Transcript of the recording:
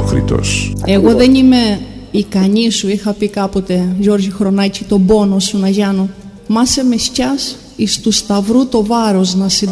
ανυπόκριτος. Εγώ δεν είμαι ικανή, σου είχα πει κάποτε, Γιώργη Χρονάκη, τον πόνο σου να γιάνω. Μάσε με σκιάς εις του σταυρού το βάρος να συντάξω.